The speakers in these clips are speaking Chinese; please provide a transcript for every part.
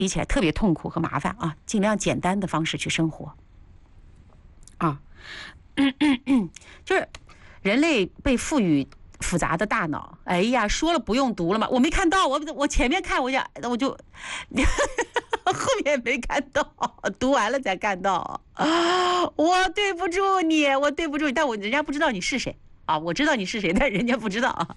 比起来特别痛苦和麻烦啊，尽量简单的方式去生活啊。就是人类被赋予复杂的大脑，哎呀，说了不用读了嘛，我没看到，我前面看我就后面没看到，读完了才看到，我对不住你，但人家不知道你是谁啊，我知道你是谁，但人家不知道啊。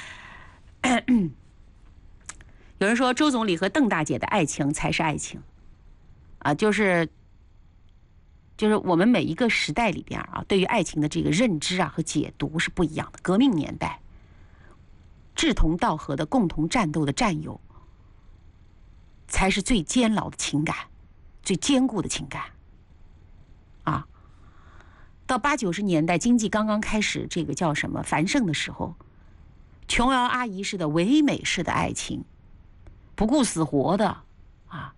有人说周总理和邓大姐的爱情才是爱情啊，就是我们每一个时代里边啊，对于爱情的这个认知啊和解读是不一样的。革命年代，志同道合的共同战斗的战友，才是最坚牢的情感，最坚固的情感。啊，到80、90年代，经济刚刚开始这个叫什么繁盛的时候，琼瑶阿姨式的唯美式的爱情，不顾死活的啊。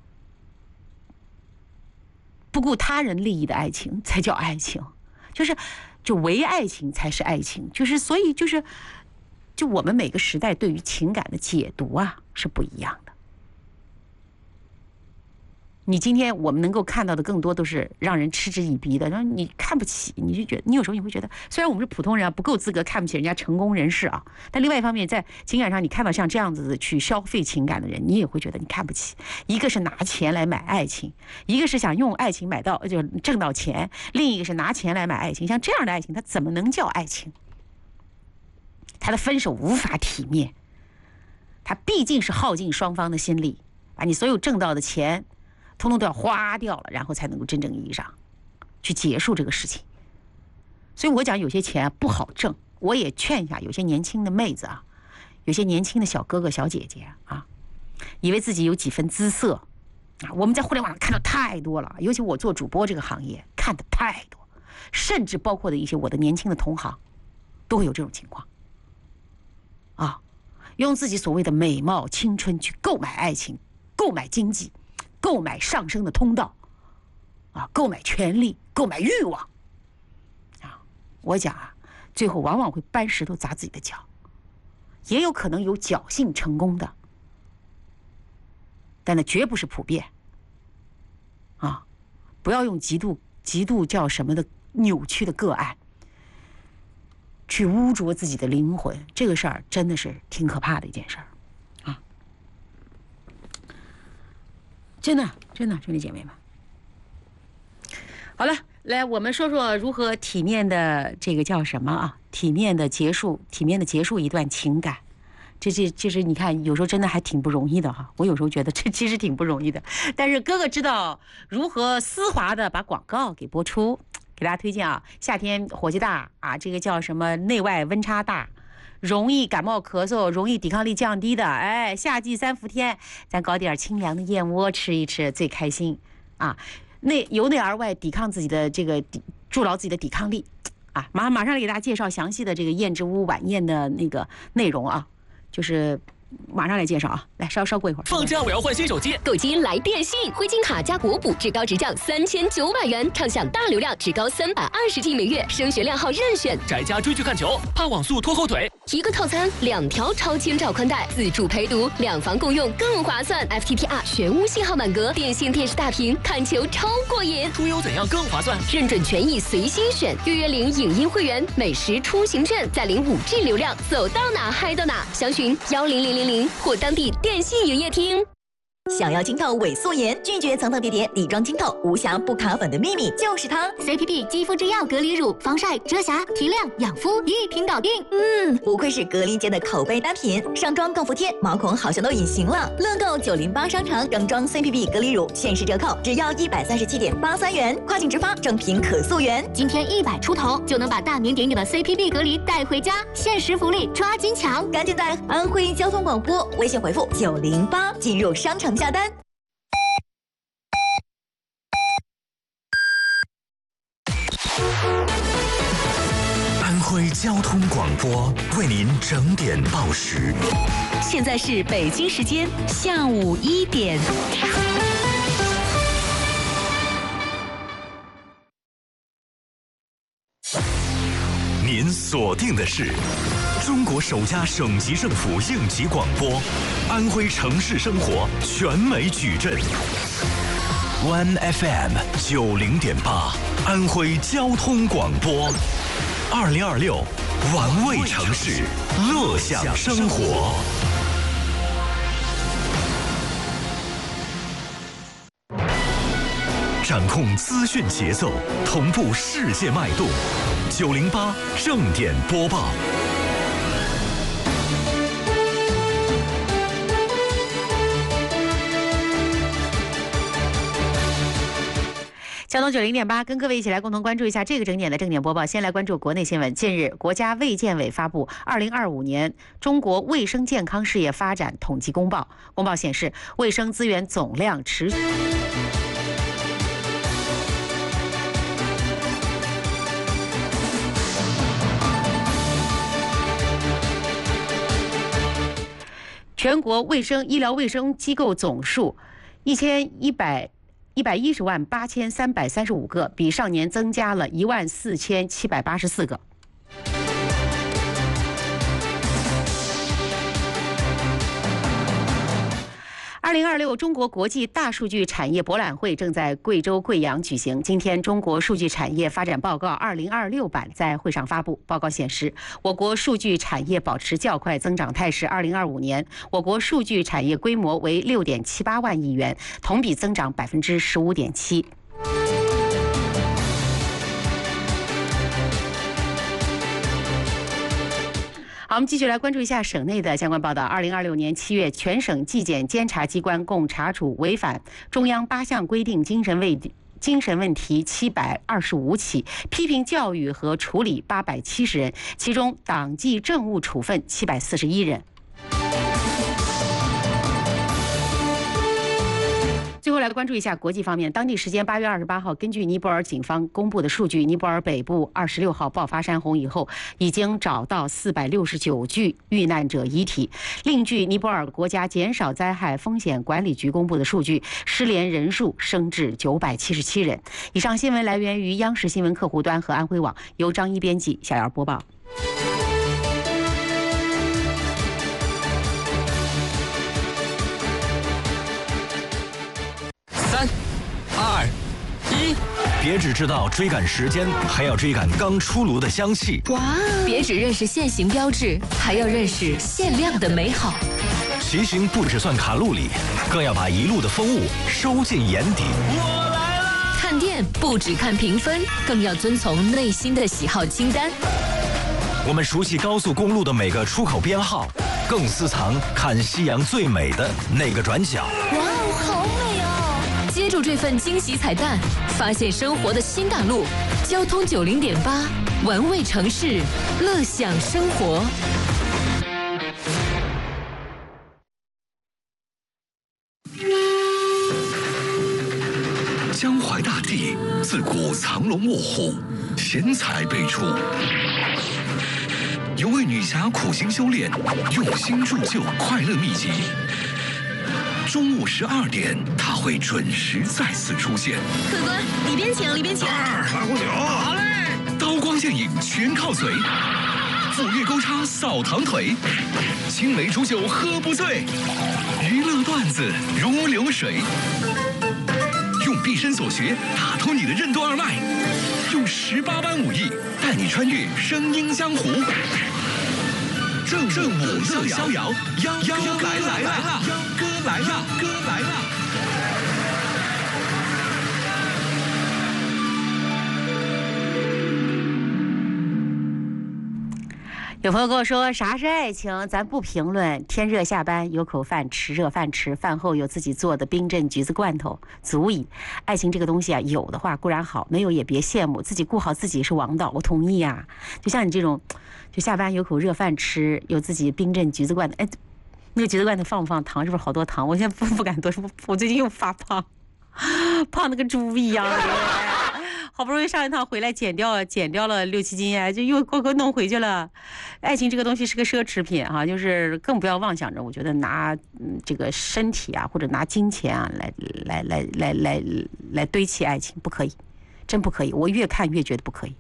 不顾他人利益的爱情才叫爱情，就唯爱情才是爱情，所以就我们每个时代对于情感的解读啊是不一样的。你今天我们能够看到的更多都是让人嗤之以鼻的，然后你看不起，你就觉得你有时候你会觉得，虽然我们是普通人啊，不够资格看不起人家成功人士啊，但另外一方面，在情感上你看到像这样子的去消费情感的人，你也会觉得你看不起。一个是拿钱来买爱情，一个是想用爱情就挣到钱，另一个是拿钱来买爱情。像这样的爱情，它怎么能叫爱情？他的分手无法体面，他毕竟是耗尽双方的心力，把你所有挣到的钱通通都要花掉了，然后才能够真正意义上去结束这个事情。所以我讲有些钱不好挣，我也劝一下有些年轻的妹子啊，有些年轻的小哥哥小姐姐啊，以为自己有几分姿色啊，我们在互联网上看到太多了，尤其我做主播这个行业看的太多，甚至包括的一些我的年轻的同行都会有这种情况啊，用自己所谓的美貌青春去购买爱情，购买经济，购买上升的通道啊，购买权力，购买欲望啊。我讲啊，最后往往会搬石头砸自己的脚，也有可能有侥幸成功的，但那绝不是普遍啊！不要用极度叫什么的扭曲的个案去污浊自己的灵魂，这个事儿真的是挺可怕的一件事儿啊！真的，兄弟姐妹们。好了，来我们说说如何体面的这个叫什么啊？体面的结束一段情感。这是你看，有时候真的还挺不容易的哈。我有时候觉得这其实挺不容易的，但是哥哥知道如何丝滑的把广告给播出，给大家推荐啊。夏天火气大啊，这个叫什么内外温差大，容易感冒咳嗽，容易抵抗力降低的，哎，夏季3伏天，咱搞点清凉的燕窝吃一吃，最开心啊。由内而外抵抗自己的这个筑牢自己的抵抗力啊。马上给大家介绍详细的这个燕之屋晚宴的那个内容啊。就是马上来介绍啊，来稍过一会儿。 放假我要换新手机， 购机来电信，灰金卡加国补，至高直降3900元，畅享大流量，至高320G 每月，升学量号任选。 宅家追剧看球，怕网速拖后腿。 一个套餐2条超千兆宽带，自助陪读，2房共用更划算。FTTR 全屋信号满格，电信电视大屏，看球超过瘾。 出游怎样更划算？ 认准权益随心选，月领影音会员，每时出行券，再领5G 流量，走到哪嗨到哪。详询10000或当地电信营业厅。 想要清透伪素颜，拒绝层层叠叠底妆清透，无瑕不卡粉的秘密就是它 CPB 肌肤之钥隔离乳，防晒、遮瑕、提亮、养肤一瓶搞定。 不愧是格力界的口碑单品，上妆更服帖，毛孔好像都隐形了。乐购908商场整装 CPB 隔离乳限时折扣，只要137.83元，跨境直发，正品可溯源。 今天100出头就能把大名鼎鼎的 CPB 隔离带回家，限时福利抓紧抢！ 赶紧在安徽交通广播微信回复908进入商场下单。 安徽交通广播为您整点报时。 现在是北京时间下午1点。 您锁定的是中国首家省级政府应急广播，安徽城市生活全美矩阵。One FM 90.8，安徽交通广播，2026玩味城市，乐享生活。掌控资讯节奏，同步世界脉动。908正点播报。 交通90.8，跟各位一起来共同关注一下这个整点的正点播报。先来关注国内新闻。近日，国家卫健委发布2025年中国卫生健康事业发展统计公报。公报显示，卫生资源总量持续。全国医疗卫生机构总数110万8335个，比上年增加了14784个。2026中国国际大数据产业博览会正在贵州贵阳举行。今天，中国数据产业发展报告2026版在会上发布。报告显示，我国数据产业保持较快增长态势。2025年，我国数据产业规模为6.78万亿元，同比增长15.7%。好，我们继续来关注一下省内的相关报道。2026年7月，全省纪检监察机关共查处违反中央8项规定精神问题725起，批评教育和处理870人，其中党纪政务处分741人。最后来关注一下国际方面。当地时间8月28号，根据尼泊尔警方公布的数据，尼泊尔北部26号爆发山洪以后，已经找到469具遇难者遗体。另据尼泊尔国家减少灾害风险管理局公布的数据，失联人数升至977人。以上新闻来源于央视新闻客户端和安徽网，由张一编辑，小姚播报。 3、2、1， 别只知道追赶时间，还要追赶刚出炉的香气。 哇！别只认识限行标志，还要认识限量的美好。 骑行不只算卡路里，更要把一路的风物收进眼底。 我来啦！ 看店不只看评分，更要遵从内心的喜好清单。 我们熟悉高速公路的每个出口编号，更私藏看夕阳最美的那个转角。 哇哦，好美哦！接住这份惊喜彩蛋，发现生活的新大陆。交通90.8，玩味城市，乐享生活。 江淮大地自古藏龙卧虎，贤才辈出。有位女侠苦心修炼，用心铸就快乐秘籍。中午12点，她会准时再次出现。 客官，里边请，里边请。 来壶酒。好嘞。刀光剑影全靠嘴，斧钺钩叉扫堂腿，青梅煮酒喝不醉，娱乐段子如流水。用毕生所学打通你的任督二脉，用18般武艺带你穿越声音江湖。正午乐逍遥，幺哥来了，幺哥来了，哥来了。 有朋友跟我说，啥是爱情？咱不评论。天热下班有口饭吃，热饭吃，饭后有自己做的冰镇橘子罐头，足矣。爱情这个东西啊，有的话固然好，没有也别羡慕，自己顾好自己是王道，我同意啊。就像你这种，就下班有口热饭吃，有自己冰镇橘子罐头，哎，那个橘子罐头放不放糖？是不是好多糖？我现在不敢多说，我最近又发胖，胖得跟猪一样。好不容易上一趟回来减掉了6、7斤啊，就又给我弄回去了。爱情这个东西是个奢侈品啊，就是更不要妄想着，我觉得拿这个身体啊或者拿金钱啊来堆砌爱情，不可以，真不可以。我越看越觉得不可以。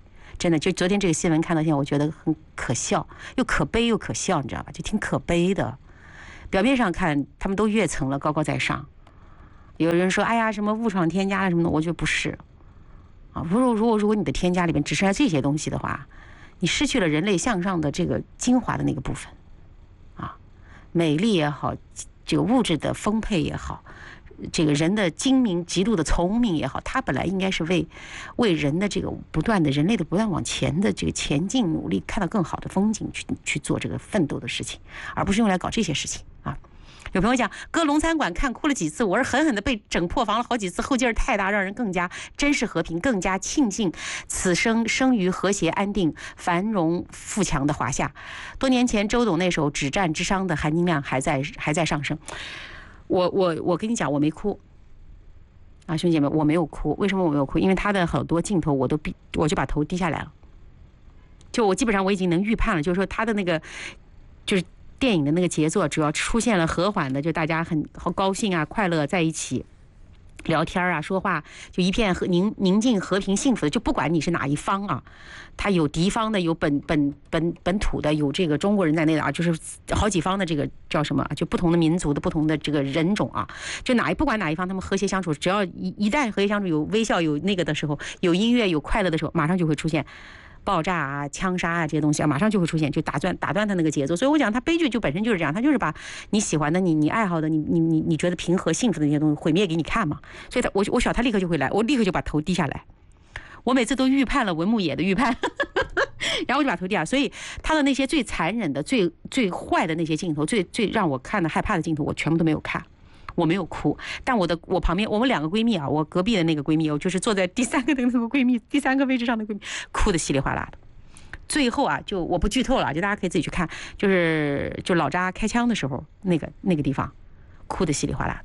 真的，就昨天这个新闻看到现在，我觉得很可笑，又可悲又可笑，你知道吧？就挺可悲的。表面上看他们都跃层了，高高在上。有人说，哎呀，什么误闯天家了什么的，我觉得不是。啊，如果你的天家里面只剩下这些东西的话，你失去了人类向上的这个精华的那个部分，啊，美丽也好，这个物质的丰沛也好，这个人的精明极度的聪明也好，它本来应该是为人的这个人类的不断往前的这个前进努力，看到更好的风景去做这个奋斗的事情，而不是用来搞这些事情啊。有朋友讲，搁龙餐馆看哭了几次，我是狠狠的被整破防了好几次，后劲儿太大，让人更加珍视和平，更加庆幸此生生于和谐安定繁荣富强的华夏。多年前周董那首止战之殇的含金量还在上升。我跟你讲，我没哭啊，兄弟姐妹，我没有哭。为什么我没有哭？因为他的很多镜头我就把头低下来了，就我基本上我已经能预判了，就是说他的那个就是电影的那个节奏，主要出现了和缓的，就大家好高兴啊，快乐在一起聊天啊，说话，就一片宁静和平幸福的，就不管你是哪一方啊，他有敌方的，有本土的，有这个中国人在内的啊，就是好几方的这个叫什么，就不同的民族的不同的这个人种啊，就不管哪一方，他们和谐相处，只要一旦和谐相处，有微笑，有那个的时候，有音乐，有快乐的时候，马上就会出现爆炸啊、枪杀啊这些东西啊，马上就会出现，就打断他那个节奏。所以我讲，他悲剧就本身就是这样，他就是把你喜欢的、你爱好的、你觉得平和幸福的那些东西毁灭给你看嘛。所以我小他立刻就会来，我立刻就把头低下来。我每次都预判了文牧野的预判，然后我就把头低下。所以他的那些最残忍的、最坏的那些镜头，最让我看的害怕的镜头，我全部都没有看。我没有哭，但我旁边我们2个闺蜜啊，我隔壁的那个闺蜜，我就是坐在第3个的那个闺蜜，第3个位置上的闺蜜，哭得稀里哗啦的。最后啊，就我不剧透了，就大家可以自己去看，就老扎开枪的时候，那个地方，哭得稀里哗啦的。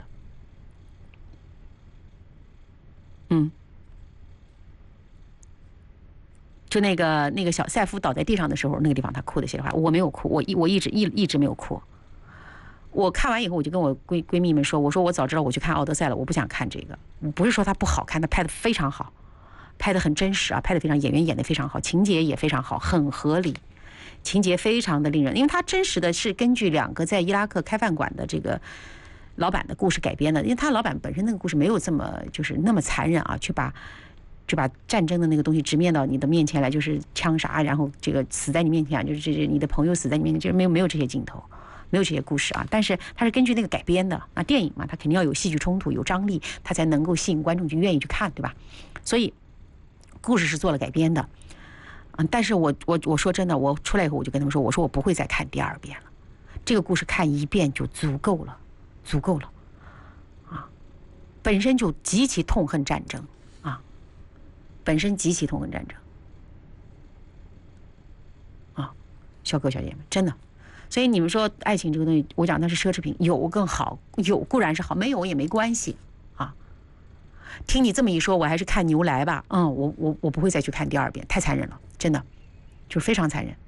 就那个小赛夫倒在地上的时候，那个地方他哭得稀里哗啦，我没有哭，我一直没有哭。我看完以后，我就跟我闺蜜们说，我说我早知道我去看《奥德赛》了，我不想看这个。不是说它不好看，它拍得非常好，拍得很真实啊，拍得非常，演员演得非常好，情节也非常好，很合理，情节非常的令人，因为它真实的是根据2个在伊拉克开饭馆的这个老板的故事改编的，因为他老板本身那个故事没有这么就是那么残忍啊，就把战争的那个东西直面到你的面前来，就是枪杀，然后这个死在你面前，就是你的朋友死在你面前，就是没有这些镜头。没有这些故事啊，但是它是根据那个改编的啊，电影嘛，它肯定要有戏剧冲突，有张力，它才能够吸引观众去愿意去看，对吧？所以故事是做了改编的，但是我说真的，我出来以后我就跟他们说，我说我不会再看第2遍了，这个故事看1遍就足够了啊，本身就极其痛恨战争啊，啊，小哥小姐们，真的。所以你们说爱情这个东西，我讲它是奢侈品，有更好，有固然是好，没有也没关系啊。听你这么一说，我还是看牛来吧。我不会再去看第2遍，太残忍了，真的，就是非常残忍。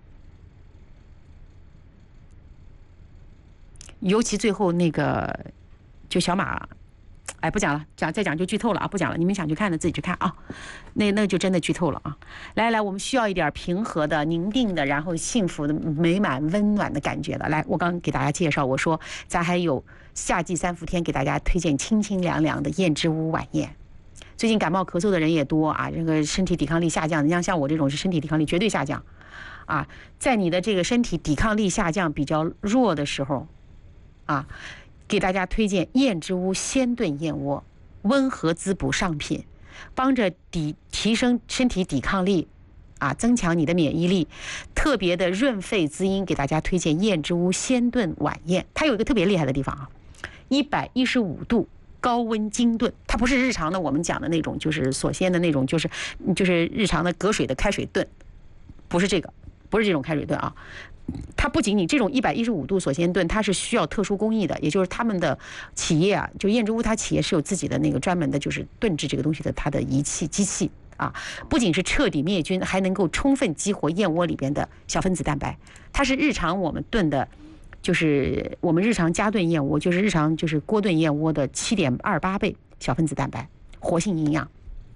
尤其最后那个，就小马，哎，不讲了，再讲就剧透了啊，不讲了，你们想去看的自己去看啊，那就真的剧透了啊。来，我们需要一点平和的、宁静的，然后幸福的、美满、温暖的感觉的。来，我刚给大家介绍，我说咱还有夏季3伏天，给大家推荐清清凉凉的燕之屋晚宴。最近感冒咳嗽的人也多啊，这个身体抵抗力下降，你像我这种是身体抵抗力绝对下降啊，在你的这个身体抵抗力下降比较弱的时候啊，给大家推荐燕之屋鲜炖燕窝，温和滋补上品，帮着提升身体抵抗力啊，增强你的免疫力，特别的润肺滋阴，给大家推荐燕之屋鲜炖晚宴。它有一个特别厉害的地方啊，115度高温精炖，它不是日常的我们讲的那种，就是所鲜的那种，就是日常的隔水的开水炖，不是这种开水炖啊。它不仅你这种115度所鲜炖，它是需要特殊工艺的，也就是他们的企业啊，就燕之屋它企业是有自己的那个专门的，就是炖制这个东西的它的仪器机器啊，不仅是彻底灭菌，还能够充分激活燕窝里边的小分子蛋白。它是日常我们炖的，就是我们日常加炖燕窝，就是日常就是锅炖燕窝的7.28倍小分子蛋白，活性营养。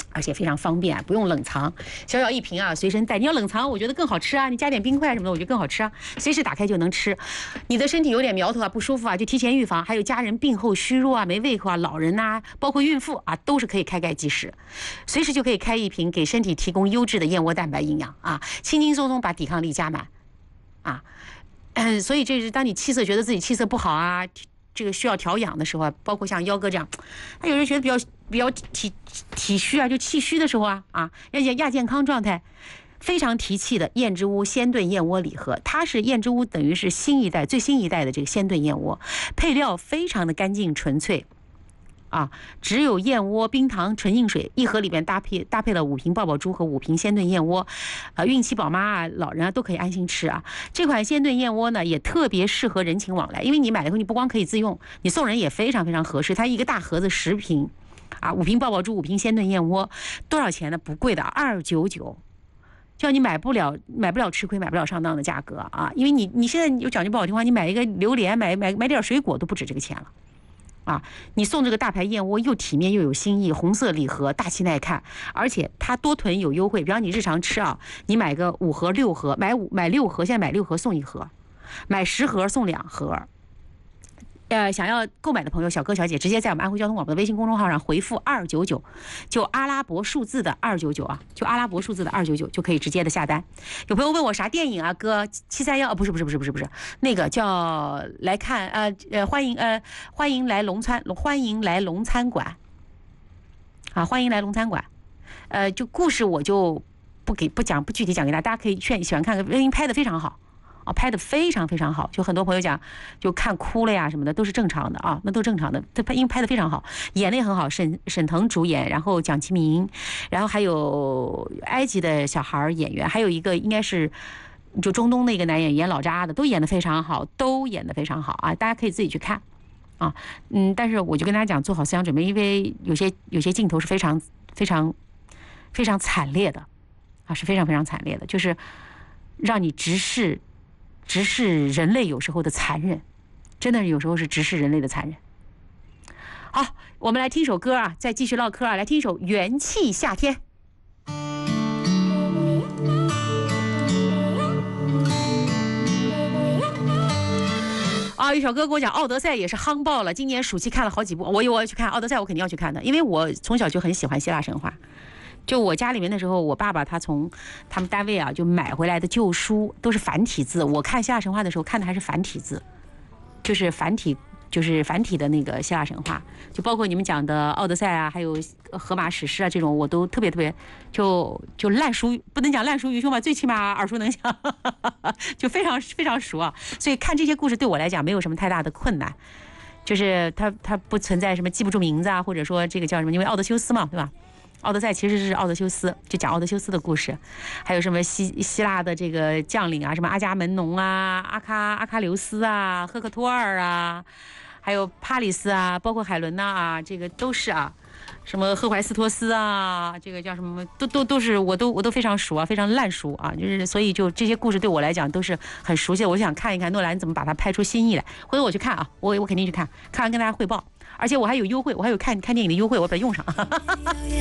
而且非常方便，不用冷藏，小小一瓶啊，随身带。你要冷藏，我觉得更好吃啊，你加点冰块什么的，我觉得更好吃啊，随时打开就能吃。你的身体有点苗头啊，不舒服啊，就提前预防。还有家人病后虚弱啊、没胃口啊、老人呐、包括孕妇啊，都是可以开盖即食，随时就可以开一瓶，给身体提供优质的燕窝蛋白营养啊，轻轻松松把抵抗力加满啊。所以这是当你气色觉得自己气色不好啊，这个需要调养的时候啊，包括像幺哥这样，他有人觉得比较体虚啊，就气虚的时候啊，亚健康状态，非常提气的燕之屋鲜炖燕窝礼盒，它是燕之屋等于是最新一代的这个鲜炖燕窝，配料非常的干净纯粹。啊，只有燕窝、冰糖、纯净水，一盒里面搭配了5瓶爆爆珠和5瓶鲜炖燕窝，孕期宝妈啊、老人啊都可以安心吃啊。这款鲜炖燕窝呢，也特别适合人情往来，因为你买了以后，你不光可以自用，你送人也非常非常合适。它一个大盒子10瓶，啊，5瓶爆爆珠、5瓶鲜炖燕窝，多少钱呢？不贵的，299。叫你买不了吃亏、买不了上当的价格啊！因为你现在有讲句不好听话，你买一个榴莲、买点水果都不止这个钱了。啊，你送这个大牌燕窝又体面又有新意，红色礼盒，大气耐看，而且它多囤有优惠。比方你日常吃啊，你买个5盒、6盒，买6盒，现在买6盒送1盒，买10盒送2盒。想要购买的朋友，小哥小姐直接在我们安徽交通广播的微信公众号上回复299，就阿拉伯数字的299啊，就阿拉伯数字的299就可以直接的下单。有朋友问我啥电影啊，哥731不是，那个叫来看欢迎来龙餐馆啊，欢迎来龙餐馆。就故事我就不具体讲给大家，可以喜欢看，因为拍的非常好。拍得非常非常好，就很多朋友讲就看哭了呀什么的，都是正常的啊，那都正常的。因为拍得非常好，演得也很好，沈腾主演，然后蒋奇明，然后还有埃及的小孩演员，还有一个应该是就中东的一个男演员老扎的，都演得非常好啊，大家可以自己去看啊。但是我就跟大家讲，做好思想准备，因为有些镜头是非常非常非常惨烈的啊，是非常非常惨烈的，就是让你直视人类有时候的残忍，真的有时候是直视人类的残忍。好，我们来听首歌啊，再继续唠嗑啊，来听一首《元气夏天》。一首歌跟我讲，《奥德赛》也是夯爆了，今年暑期看了好几部，我要去看《奥德赛》，我肯定要去看的，因为我从小就很喜欢希腊神话。就我家里面的时候，我爸爸他从他们单位啊就买回来的旧书都是繁体字，我看希腊神话的时候看的还是繁体字，就是繁体的那个希腊神话，就包括你们讲的奥德赛啊，还有荷马史诗啊这种，我都特别就烂熟，不能讲烂熟于胸吧，最起码耳熟能详，就非常非常熟啊。所以看这些故事对我来讲没有什么太大的困难，就是它不存在什么记不住名字啊，或者说这个叫什么，因为奥德修斯嘛，对吧？奥德赛其实是奥德修斯，就讲奥德修斯的故事，还有什么希腊的这个将领啊，什么阿伽门农啊、阿喀琉斯啊、赫克托尔啊，还有帕里斯啊，包括海伦娜啊，这个都是啊，什么赫淮斯托斯啊，这个叫什么都是我都非常熟啊，非常烂熟啊，就是所以就这些故事对我来讲都是很熟悉的，我想看一看诺兰怎么把它拍出新意来，回头我去看啊，我肯定去看完跟大家汇报，而且我还有优惠，我还有看电影的优惠，我把它用上。